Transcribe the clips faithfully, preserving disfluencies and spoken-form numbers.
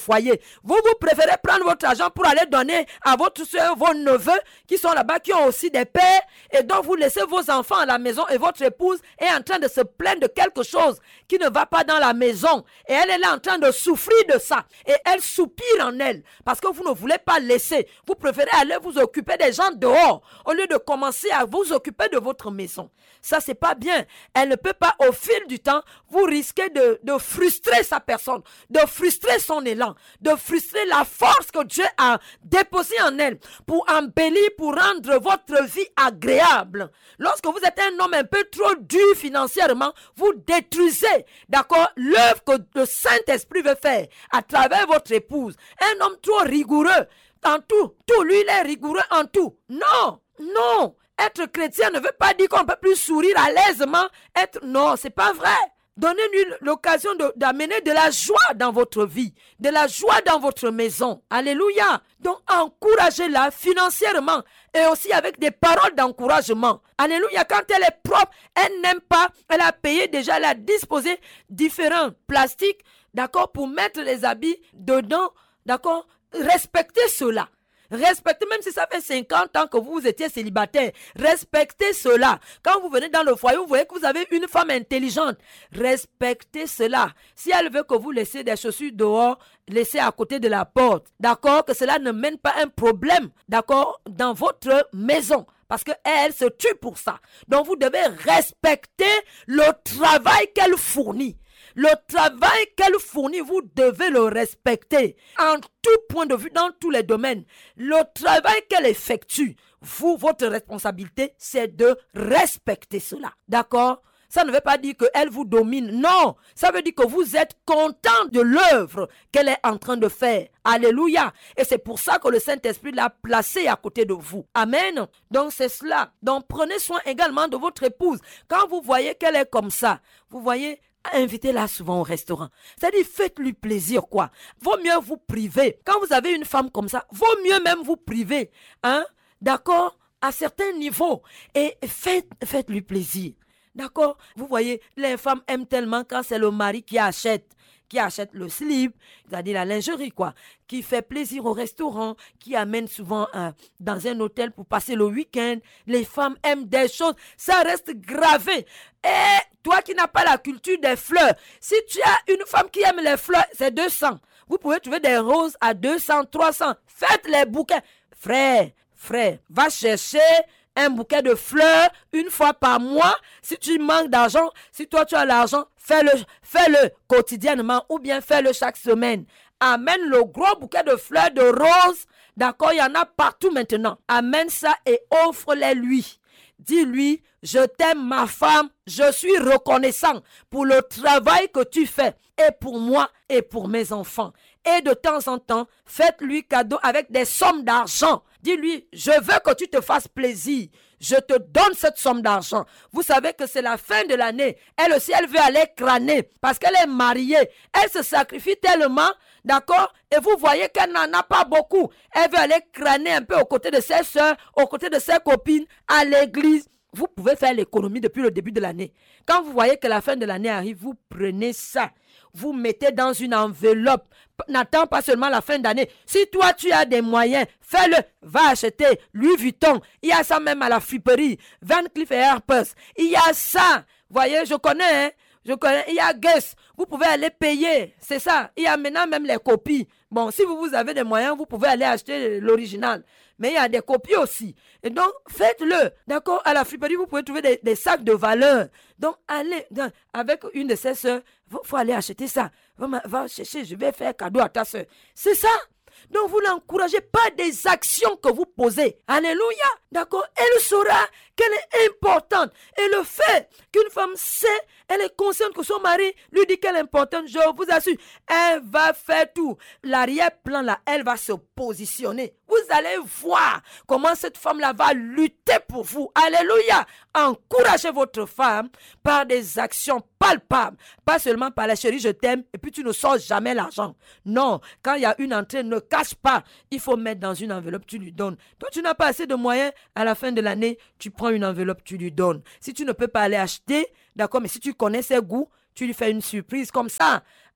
foyer. Vous, vous préférez prendre votre argent pour aller donner à votre soeur, vos neveux qui sont là-bas, qui ont aussi des pères, et donc vous laissez vos enfants à la maison et votre épouse est en train de se plaindre de quelque chose qui ne va pas dans la maison. Et elle est là en train de souffrir de ça. Et elle soupire en elle parce que vous ne voulez pas laisser. Vous préférez aller vous occuper des gens dehors au lieu de commencer à vous occuper de votre maison. Ça, c'est pas bien. Elle ne peut pas, au fil du temps, vous risquez de, de frustrer sa personne, de frustrer son élan, de frustrer la force que Dieu a déposée en elle pour embellir, pour rendre votre vie agréable. Lorsque vous êtes un homme un peu trop dur financièrement, vous détruisez, d'accord, l'œuvre que le Saint-Esprit veut faire à travers votre épouse. Un homme trop rigoureux en tout, tout, lui il est rigoureux en tout. Non, non. Être chrétien ne veut pas dire qu'on ne peut plus sourire à l'aisement. Être... Non, c'est pas vrai. Donnez-lui l'occasion de, d'amener de la joie dans votre vie, de la joie dans votre maison. Alléluia. Donc, encouragez-la financièrement et aussi avec des paroles d'encouragement. Alléluia. Quand elle est propre, elle n'aime pas, elle a payé déjà, elle a disposé différents plastiques, d'accord, pour mettre les habits dedans, d'accord. Respectez cela. Respectez, même si ça fait cinquante ans que vous étiez célibataire, respectez cela. Quand vous venez dans le foyer, vous voyez que vous avez une femme intelligente. Respectez cela. Si elle veut que vous laissiez des chaussures dehors, laissez à côté de la porte. D'accord? Que cela ne mène pas un problème, d'accord, dans votre maison. Parce qu'elle se tue pour ça. Donc vous devez respecter le travail qu'elle fournit. Le travail qu'elle fournit, vous devez le respecter en tout point de vue, dans tous les domaines. Le travail qu'elle effectue, vous, votre responsabilité, c'est de respecter cela. D'accord? Ça ne veut pas dire qu'elle vous domine. Non, ça veut dire que vous êtes content de l'œuvre qu'elle est en train de faire. Alléluia. Et c'est pour ça que le Saint-Esprit l'a placée à côté de vous. Amen. Donc c'est cela. Donc prenez soin également de votre épouse. Quand vous voyez qu'elle est comme ça, vous voyez... invitez-la souvent au restaurant. C'est-à-dire, faites-lui plaisir, quoi. Vaut mieux vous priver. Quand vous avez une femme comme ça, vaut mieux même vous priver. Hein? D'accord? À certains niveaux. Et faites, faites-lui plaisir. D'accord? Vous voyez, les femmes aiment tellement quand c'est le mari qui achète. Qui achète le slip, c'est-à-dire la lingerie, quoi, qui fait plaisir au restaurant, qui amène souvent euh, dans un hôtel pour passer le week-end. Les femmes aiment des choses, ça reste gravé. Et toi qui n'as pas la culture des fleurs, si tu as une femme qui aime les fleurs, c'est deux cents. Vous pouvez trouver des roses à deux cents, trois cents. Faites les bouquets. Frère, frère, va chercher un bouquet de fleurs une fois par mois. Si tu manques d'argent, si toi tu as l'argent, fais-le, fais-le quotidiennement ou bien fais-le chaque semaine. Amène le gros bouquet de fleurs, de roses. D'accord, il y en a partout maintenant. Amène ça et offre-les lui. Dis-lui, je t'aime ma femme, je suis reconnaissant pour le travail que tu fais et pour moi et pour mes enfants. Et de temps en temps, faites-lui cadeau avec des sommes d'argent. Dis-lui, je veux que tu te fasses plaisir. Je te donne cette somme d'argent. Vous savez que c'est la fin de l'année. Elle aussi, elle veut aller crâner parce qu'elle est mariée. Elle se sacrifie tellement, d'accord? Et vous voyez qu'elle n'en a pas beaucoup. Elle veut aller crâner un peu aux côtés de ses soeurs, aux côtés de ses copines, à l'église. Vous pouvez faire l'économie depuis le début de l'année. Quand vous voyez que la fin de l'année arrive, vous prenez ça. Vous mettez dans une enveloppe. N'attends pas seulement la fin d'année. Si toi, tu as des moyens, fais-le. Va acheter Louis Vuitton. Il y a ça même à la friperie. Van Cleef et Arpels. Il y a ça. Voyez, je connais, hein. Je connais. Il y a Guess. Vous pouvez aller payer. C'est ça. Il y a maintenant même les copies. Bon, si vous, vous avez des moyens, vous pouvez aller acheter l'original. Mais il y a des copies aussi. Et donc, faites-le. D'accord? À la friperie, vous pouvez trouver des, des sacs de valeur. Donc, allez, donc, avec une de ses sœurs, il faut aller acheter ça. Va, va chercher, je vais faire cadeau à ta sœur. C'est ça. Donc, vous l'encouragez pas des actions que vous posez. Alléluia. D'accord? Elle saura qu'elle est importante. Et le fait qu'une femme sait, elle est consciente que son mari lui dit qu'elle est importante, je vous assure, elle va faire tout. L'arrière-plan là, elle va se positionner. Vous allez voir comment cette femme-là va lutter pour vous. Alléluia. Encouragez votre femme par des actions palpables. Pas seulement par la chérie, je t'aime, et puis tu ne sors jamais l'argent. Non, quand il y a une entrée, ne cache pas. Il faut mettre dans une enveloppe, tu lui donnes. Toi, tu n'as pas assez de moyens, à la fin de l'année, tu prends une enveloppe, tu lui donnes. Si tu ne peux pas aller acheter, d'accord, mais si tu connais ses goûts, tu lui fais une surprise comme ça.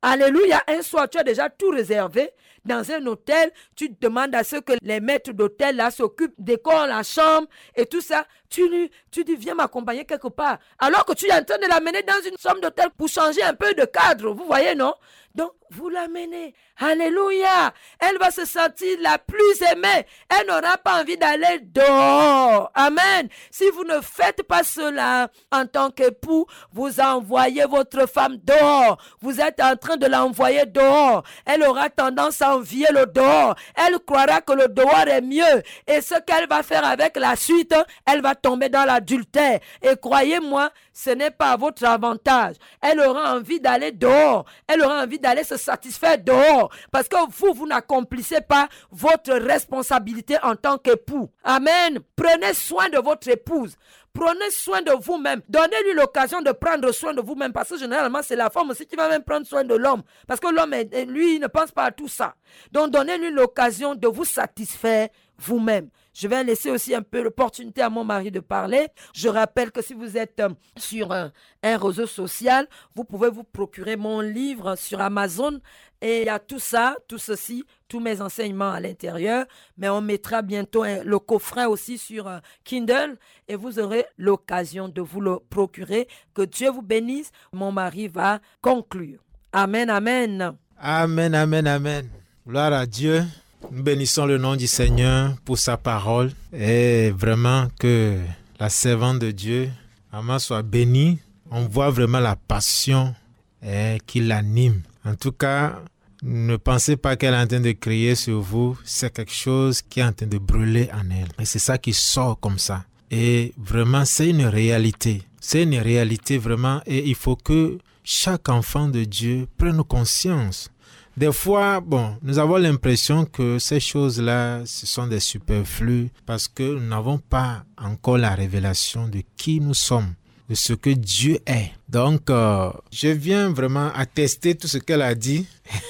Alléluia, un soir, tu as déjà tout réservé. Dans un hôtel, tu demandes à ce que les maîtres d'hôtel là s'occupent, décorent la chambre et tout ça. Tu, tu dis, viens m'accompagner quelque part. Alors que tu es en train de l'amener dans une chambre d'hôtel pour changer un peu de cadre. Vous voyez, non? Donc, vous l'amenez. Alléluia. Elle va se sentir la plus aimée. Elle n'aura pas envie d'aller dehors. Amen. Si vous ne faites pas cela en tant qu'époux, vous envoyez votre femme dehors. Vous êtes en train de l'envoyer dehors. Elle aura tendance à envier le dehors. Elle croira que le dehors est mieux. Et ce qu'elle va faire avec la suite, elle va tomber dans l'adultère. Et croyez-moi, ce n'est pas à votre avantage. Elle aura envie d'aller dehors. Elle aura envie d'aller se satisfaire dehors. Parce que vous, vous n'accomplissez pas votre responsabilité en tant qu'époux. Amen. Prenez soin de votre épouse. Prenez soin de vous-même. Donnez-lui l'occasion de prendre soin de vous-même. Parce que généralement, c'est la femme aussi qui va même prendre soin de l'homme. Parce que l'homme, lui, il ne pense pas à tout ça. Donc, donnez-lui l'occasion de vous satisfaire vous-même. Je vais laisser aussi un peu l'opportunité à mon mari de parler. Je rappelle que si vous êtes euh, sur un, un réseau social, vous pouvez vous procurer mon livre sur Amazon. Et il y a tout ça, tout ceci, tous mes enseignements à l'intérieur. Mais on mettra bientôt un, le coffret aussi sur euh, Kindle. Et vous aurez l'occasion de vous le procurer. Que Dieu vous bénisse. Mon mari va conclure. Amen, amen. Amen, amen, amen. Gloire à Dieu. Nous bénissons le nom du Seigneur pour sa parole et vraiment que la servante de Dieu, Maman, soit bénie. On voit vraiment la passion eh, qui l'anime. En tout cas, ne pensez pas qu'elle est en train de crier sur vous. C'est quelque chose qui est en train de brûler en elle. Et c'est ça qui sort comme ça. Et vraiment, c'est une réalité. C'est une réalité vraiment et il faut que chaque enfant de Dieu prenne conscience. Des fois, bon, nous avons l'impression que ces choses-là, ce sont des superflus parce que nous n'avons pas encore la révélation de qui nous sommes, de ce que Dieu est. Donc, euh, je viens vraiment attester tout ce qu'elle a dit.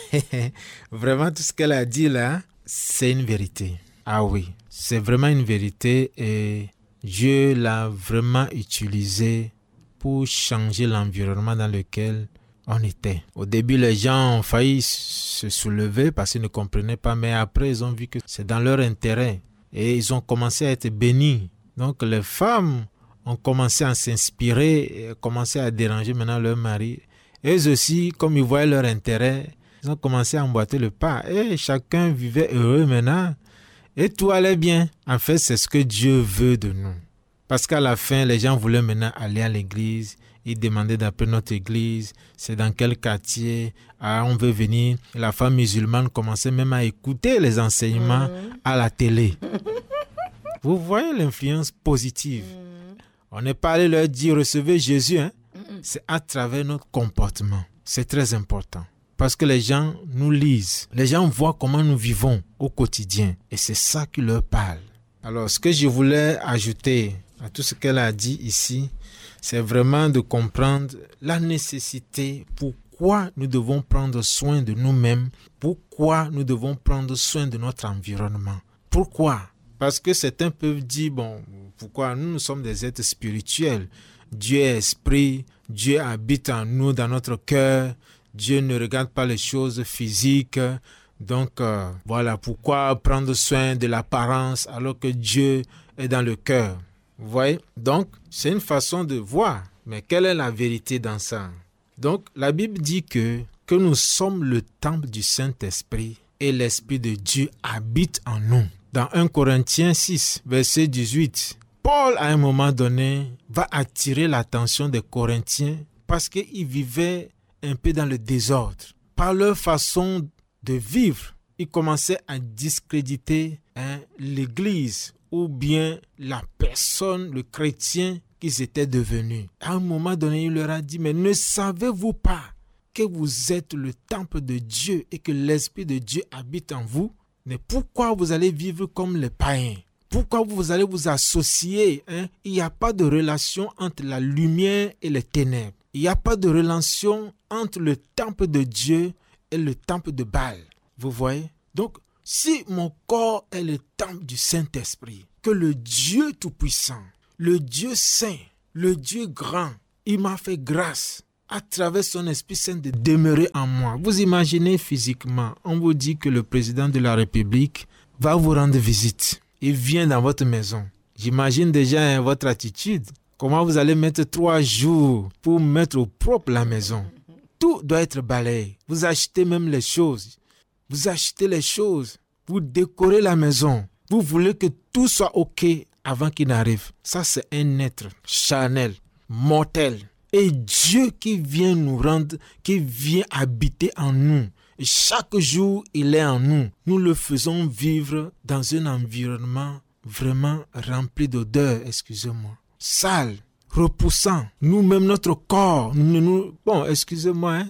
Vraiment, tout ce qu'elle a dit là, c'est une vérité. Ah oui, c'est vraiment une vérité et Dieu l'a vraiment utilisé pour changer l'environnement dans lequel on était. Au début, les gens ont failli se soulever parce qu'ils ne comprenaient pas, mais après, ils ont vu que c'est dans leur intérêt et ils ont commencé à être bénis. Donc, les femmes ont commencé à s'inspirer et commencé à déranger maintenant leur mari. Eux aussi, comme ils voyaient leur intérêt, ils ont commencé à emboîter le pas et chacun vivait heureux maintenant et tout allait bien. En fait, c'est ce que Dieu veut de nous. Parce qu'à la fin, les gens voulaient maintenant aller à l'église. Ils demandaient d'appeler notre église, c'est dans quel quartier, ah, on veut venir. Et la femme musulmane commençait même à écouter les enseignements mmh. à la télé. Vous voyez l'influence positive. Mmh. On n'est pas allé leur dire, recevez Jésus. Hein? Mmh. C'est à travers notre comportement. C'est très important. Parce que les gens nous lisent. Les gens voient comment nous vivons au quotidien. Et c'est ça qui leur parle. Alors, ce que je voulais ajouter à tout ce qu'elle a dit ici, c'est vraiment de comprendre la nécessité, pourquoi nous devons prendre soin de nous-mêmes, pourquoi nous devons prendre soin de notre environnement. Pourquoi? Parce que certains peuvent dire, bon, pourquoi nous, nous sommes des êtres spirituels. Dieu est esprit, Dieu habite en nous, dans notre cœur, Dieu ne regarde pas les choses physiques. Donc, euh, voilà pourquoi prendre soin de l'apparence alors que Dieu est dans le cœur. Vous voyez? Donc, c'est une façon de voir. Mais quelle est la vérité dans ça? Donc, la Bible dit que, que nous sommes le temple du Saint-Esprit et l'Esprit de Dieu habite en nous. Dans premier Corinthiens six, verset dix-huit, Paul, à un moment donné, va attirer l'attention des Corinthiens parce qu'ils vivaient un peu dans le désordre. Par leur façon de vivre, ils commençaient à discréditer hein, l'Église ou bien la personne, le chrétien qu'ils étaient devenus. À un moment donné, il leur a dit, mais ne savez-vous pas que vous êtes le temple de Dieu et que l'Esprit de Dieu habite en vous? Mais pourquoi vous allez vivre comme les païens? Pourquoi vous allez vous associer hein? Il n'y a pas de relation entre la lumière et les ténèbres. Il n'y a pas de relation entre le temple de Dieu et le temple de Baal. Vous voyez? Donc, si mon corps est le temple du Saint-Esprit, que le Dieu Tout-Puissant, le Dieu Saint, le Dieu Grand, il m'a fait grâce à travers son Esprit Saint de demeurer en moi. Vous imaginez physiquement, on vous dit que le président de la République va vous rendre visite. Il vient dans votre maison. J'imagine déjà hein, votre attitude. Comment vous allez mettre trois jours pour mettre au propre la maison. Tout doit être balayé. Vous achetez même les choses. Vous achetez les choses. Vous décorez la maison. Vous voulez que tout soit OK avant qu'il n'arrive. Ça, c'est un être charnel, mortel. Et Dieu qui vient nous rendre, qui vient habiter en nous. Et chaque jour, il est en nous. Nous le faisons vivre dans un environnement vraiment rempli d'odeur, excusez-moi. Sale, repoussant. Nous-mêmes, notre corps, nous, nous, bon, excusez-moi, hein?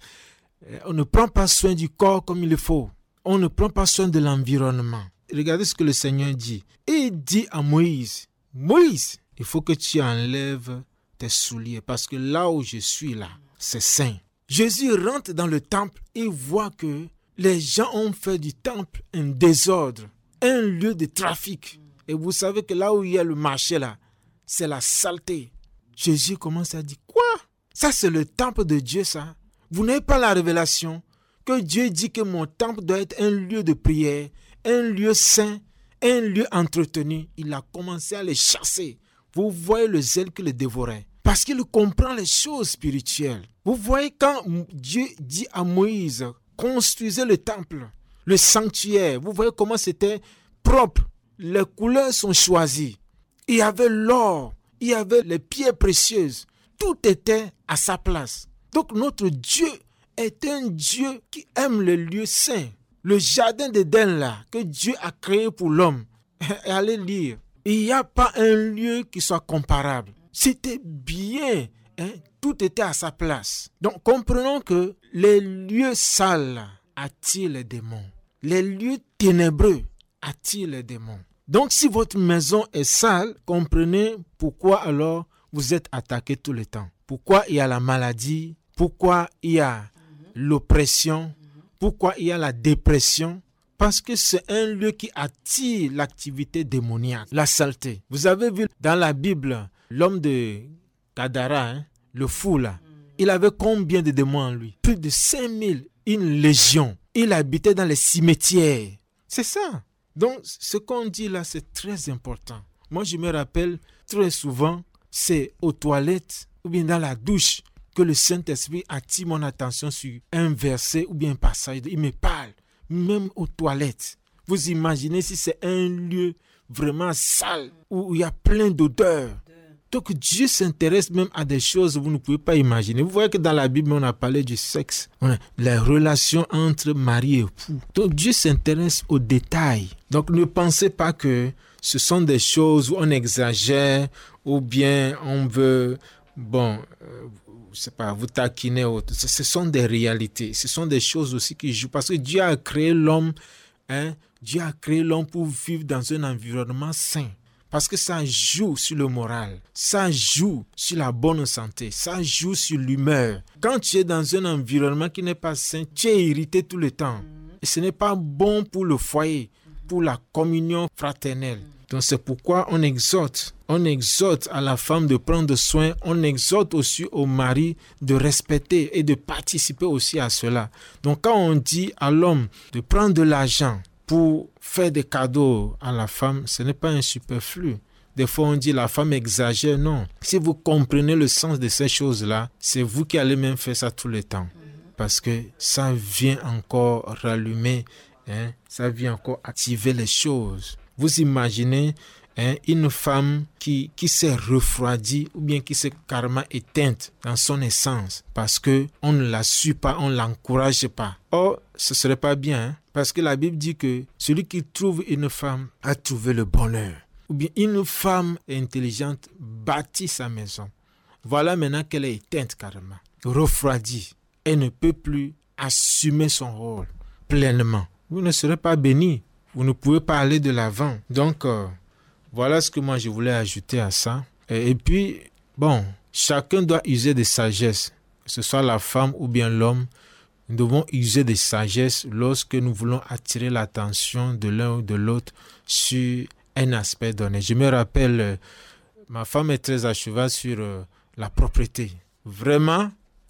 On ne prend pas soin du corps comme il le faut. On ne prend pas soin de l'environnement. Regardez ce que le Seigneur dit. Et il dit à Moïse, Moïse, il faut que tu enlèves tes souliers parce que là où je suis là, c'est saint. Jésus rentre dans le temple et voit que les gens ont fait du temple un désordre, un lieu de trafic. Et vous savez que là où il y a le marché là, c'est la saleté. Jésus commence à dire, quoi? Ça c'est le temple de Dieu ça. Vous n'avez pas la révélation que Dieu dit que mon temple doit être un lieu de prière, un lieu saint, un lieu entretenu. Il a commencé à les chasser. Vous voyez le zèle qui le dévorait. Parce qu'il comprend les choses spirituelles. Vous voyez quand Dieu dit à Moïse, construisez le temple, le sanctuaire. Vous voyez comment c'était propre. Les couleurs sont choisies. Il y avait l'or, il y avait les pierres précieuses. Tout était à sa place. Donc notre Dieu est un Dieu qui aime les lieux saints. Le jardin d'Éden là, que Dieu a créé pour l'homme. Allez lire. Il n'y a pas un lieu qui soit comparable. C'était bien. Hein? Tout était à sa place. Donc comprenons que les lieux sales attirent les démons. Les lieux ténébreux attirent les démons. Donc si votre maison est sale, comprenez pourquoi alors vous êtes attaqué tout le temps. Pourquoi il y a la maladie, pourquoi il y a l'oppression, pourquoi il y a la dépression. Parce que c'est un lieu qui attire l'activité démoniaque, la saleté. Vous avez vu dans la Bible, l'homme de Gadara, hein, le fou là, il avait combien de démons en lui? Plus de cinq mille, une légion. Il habitait dans les cimetières. C'est ça. Donc, ce qu'on dit là, c'est très important. Moi, je me rappelle très souvent, c'est aux toilettes ou bien dans la douche que le Saint-Esprit attire mon attention sur un verset ou bien un passage. Il me parle, même aux toilettes. Vous imaginez si c'est un lieu vraiment sale où il y a plein d'odeurs. Donc Dieu s'intéresse même à des choses que vous ne pouvez pas imaginer. Vous voyez que dans la Bible, on a parlé du sexe, les relations entre mari et époux. Donc Dieu s'intéresse aux détails. Donc ne pensez pas que ce sont des choses où on exagère ou bien on veut, bon, euh, je sais pas, vous taquiner. Autre. Ce, ce sont des réalités. Ce sont des choses aussi qui jouent. Parce que Dieu a créé l'homme, hein, Dieu a créé l'homme pour vivre dans un environnement sain. Parce que ça joue sur le moral, ça joue sur la bonne santé, ça joue sur l'humeur. Quand tu es dans un environnement qui n'est pas sain, tu es irrité tout le temps. Et ce n'est pas bon pour le foyer, pour la communion fraternelle. Donc c'est pourquoi on exhorte, on exhorte à la femme de prendre soin, on exhorte aussi au mari de respecter et de participer aussi à cela. Donc quand on dit à l'homme de prendre de l'argent, pour faire des cadeaux à la femme, ce n'est pas un superflu. Des fois, on dit la femme exagère. Non. Si vous comprenez le sens de ces choses-là, c'est vous qui allez même faire ça tout le temps. Parce que ça vient encore rallumer, hein, ça vient encore activer les choses. Vous imaginez hein, une femme qui, qui s'est refroidie ou bien qui s'est carrément éteinte dans son essence parce qu'on ne la suit pas, on ne l'encourage pas. Or, ce ne serait pas bien, hein, parce que la Bible dit que celui qui trouve une femme a trouvé le bonheur. Ou bien une femme intelligente bâtit sa maison. Voilà maintenant qu'elle est éteinte carrément, refroidie. Elle ne peut plus assumer son rôle pleinement. Vous ne serez pas béni. Vous ne pouvez pas aller de l'avant. Donc, euh, voilà ce que moi je voulais ajouter à ça. Et, et puis, bon, chacun doit user de sagesse, que ce soit la femme ou bien l'homme. Nous devons user de sagesse lorsque nous voulons attirer l'attention de l'un ou de l'autre sur un aspect donné. Je me rappelle, euh, ma femme est très à cheval sur euh, la propreté. Vraiment,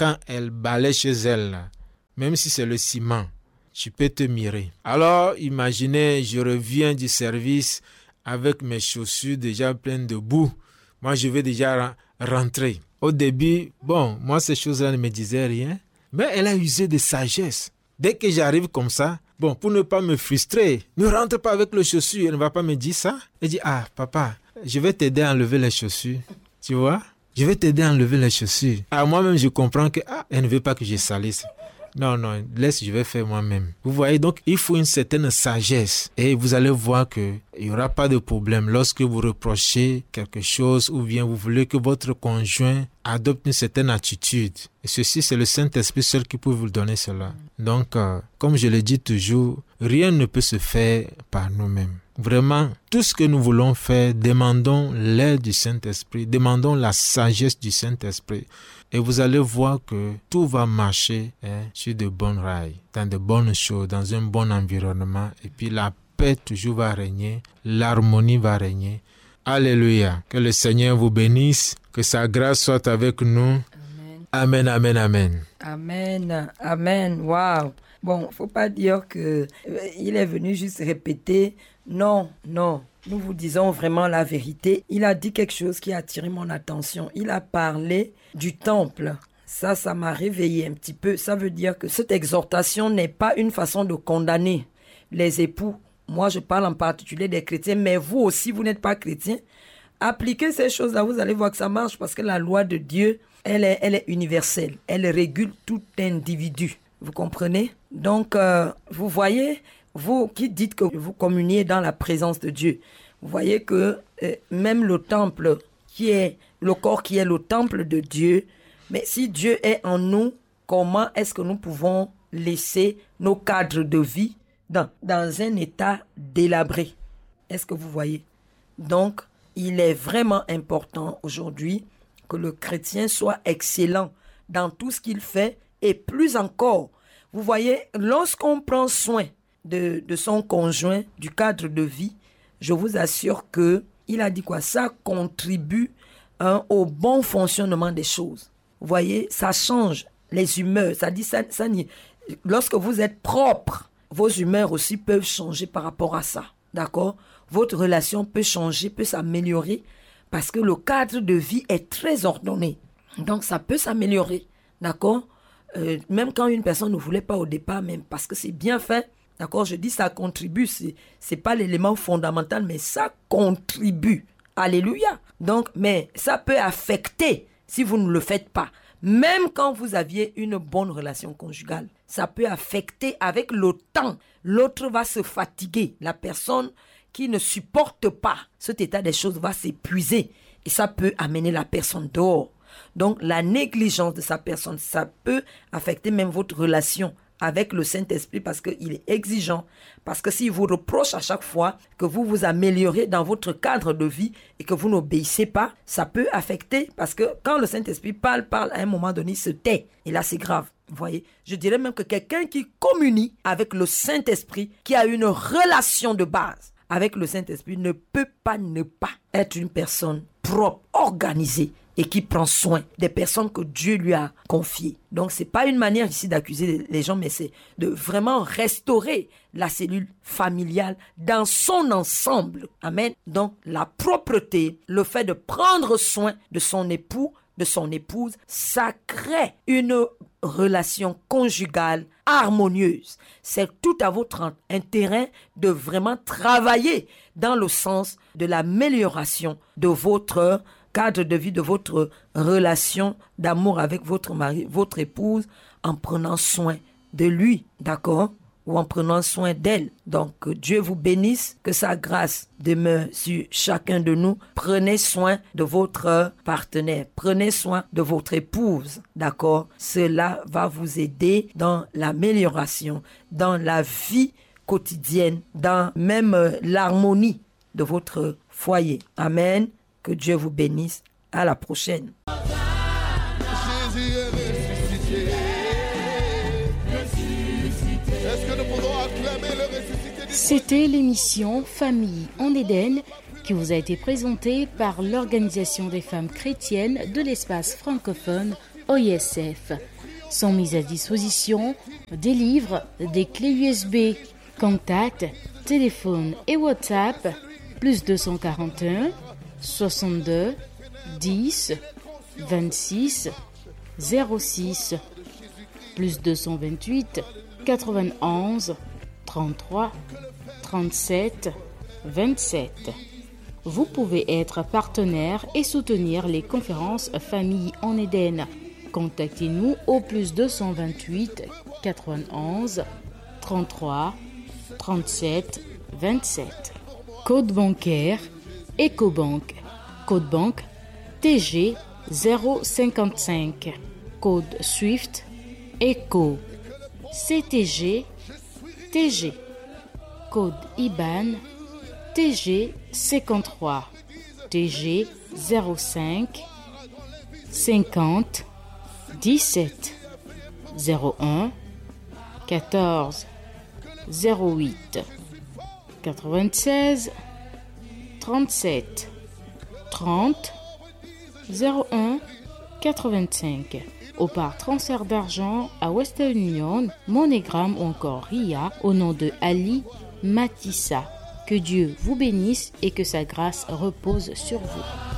quand elle balaie chez elle, là, même si c'est le ciment, tu peux te mirer. Alors, imaginez, je reviens du service avec mes chaussures déjà pleines de boue. Moi, je vais déjà rentrer. Au début, bon, moi, ces choses-là ne me disaient rien. Mais elle a usé de sagesse. Dès que j'arrive comme ça, bon, pour ne pas me frustrer, ne rentre pas avec les chaussures. Elle ne va pas me dire ça. Elle dit, ah, papa, je vais t'aider à enlever les chaussures. Tu vois? Je vais t'aider à enlever les chaussures. Ah, moi-même, je comprends que, ah, elle ne veut pas que je salisse. Non, non, laisse, je vais faire moi-même. Vous voyez, donc, il faut une certaine sagesse. Et vous allez voir qu'il n'y aura pas de problème lorsque vous reprochez quelque chose ou bien vous voulez que votre conjoint adopte une certaine attitude. Et ceci, c'est le Saint-Esprit seul qui peut vous donner cela. Donc, euh, comme je le dis toujours, rien ne peut se faire par nous-mêmes. Vraiment, tout ce que nous voulons faire, demandons l'aide du Saint-Esprit, demandons la sagesse du Saint-Esprit. Et vous allez voir que tout va marcher hein, sur de bonnes rails, dans de bonnes choses, dans un bon environnement. Et puis la paix toujours va régner, l'harmonie va régner. Alléluia. Que le Seigneur vous bénisse, que sa grâce soit avec nous. Amen, amen, amen. Amen, amen. Waouh. Bon, faut pas dire que euh, il est venu juste répéter. Non, non. Nous vous disons vraiment la vérité. Il a dit quelque chose qui a attiré mon attention. Il a parlé du temple. Ça, ça m'a réveillé un petit peu. Ça veut dire que cette exhortation n'est pas une façon de condamner les époux. Moi, je parle en particulier des chrétiens, mais vous aussi, vous n'êtes pas chrétien. Appliquez ces choses-là, vous allez voir que ça marche parce que la loi de Dieu, elle est, elle est universelle. Elle régule tout individu. Vous comprenez? Donc, euh, vous voyez... Vous qui dites que vous communiez dans la présence de Dieu, vous voyez que euh, même le temple qui est le corps qui est le temple de Dieu, mais si Dieu est en nous, comment est-ce que nous pouvons laisser nos cadres de vie dans, dans un état délabré? Est-ce que vous voyez? Donc, il est vraiment important aujourd'hui que le chrétien soit excellent dans tout ce qu'il fait et plus encore. Vous voyez, lorsqu'on prend soin De, de son conjoint, du cadre de vie, je vous assure que il a dit quoi? Ça contribue hein, au bon fonctionnement des choses. Vous voyez, ça change les humeurs. Ça dit ça, ça lorsque vous êtes propre, vos humeurs aussi peuvent changer par rapport à ça. D'accord? Votre relation peut changer, peut s'améliorer parce que le cadre de vie est très ordonné. Donc ça peut s'améliorer. D'accord? Euh, même quand une personne ne voulait pas au départ, même parce que c'est bien fait. D'accord, je dis ça contribue, c'est, c'est pas l'élément fondamental, mais ça contribue. Alléluia. Donc, mais ça peut affecter si vous ne le faites pas. Même quand vous aviez une bonne relation conjugale, ça peut affecter avec le temps. L'autre va se fatiguer. La personne qui ne supporte pas cet état des choses va s'épuiser. Et ça peut amener la personne dehors. Donc, la négligence de sa personne, ça peut affecter même votre relation avec le Saint-Esprit parce qu'il est exigeant, parce que s'il vous reproche à chaque fois que vous vous améliorez dans votre cadre de vie et que vous n'obéissez pas, ça peut affecter parce que quand le Saint-Esprit parle, parle à un moment donné, il se tait. Et là, c'est grave. Vous voyez, je dirais même que quelqu'un qui communie avec le Saint-Esprit, qui a une relation de base avec le Saint-Esprit, ne peut pas ne pas être une personne propre, organisée, et qui prend soin des personnes que Dieu lui a confiées. Donc, ce n'est pas une manière ici d'accuser les gens, mais c'est de vraiment restaurer la cellule familiale dans son ensemble. Amen. Donc, la propreté, le fait de prendre soin de son époux, de son épouse, ça crée une relation conjugale harmonieuse. C'est tout à votre intérêt de vraiment travailler dans le sens de l'amélioration de votre cadre de vie, de votre relation d'amour avec votre mari, votre épouse, en prenant soin de lui, d'accord? Ou en prenant soin d'elle. Donc, que Dieu vous bénisse, que sa grâce demeure sur chacun de nous. Prenez soin de votre partenaire, prenez soin de votre épouse, d'accord? Cela va vous aider dans l'amélioration, dans la vie quotidienne, dans même euh, l'harmonie de votre foyer. Amen. Que Dieu vous bénisse. À la prochaine. Jésus est ressuscité. Est-ce que nous pouvons acclamer le ressuscité du C'était l'émission Famille en Éden qui vous a été présentée par l'Organisation des femmes chrétiennes de l'espace francophone O I S F. sont mises à disposition des livres, des clés U S B, contacts, téléphone et WhatsApp, plus deux cent quarante et un, soixante-deux, dix, vingt-six, zéro six, plus deux cent vingt-huit, quatre-vingt-onze, trente-trois, trente-sept, vingt-sept. Vous pouvez être partenaire et soutenir les conférences Famille en Éden. Contactez-nous au plus deux cent vingt-huit, quatre-vingt-onze, trente-trois, trente-sept, vingt-sept. Code bancaire Ecobank. Code banque T G zéro cinquante-cinq. Code Swift Eco. C T G T G. Code I B A N T G cinquante-trois. T G zéro cinq cinquante dix-sept zéro un quatorze zéro huit quatre-vingt-seize trente-sept trente zéro un quatre-vingt-cinq. Ou par transfert d'argent à Western Union, MoneyGram ou encore R I A au nom de Ali Matissa. Que Dieu vous bénisse et que sa grâce repose sur vous.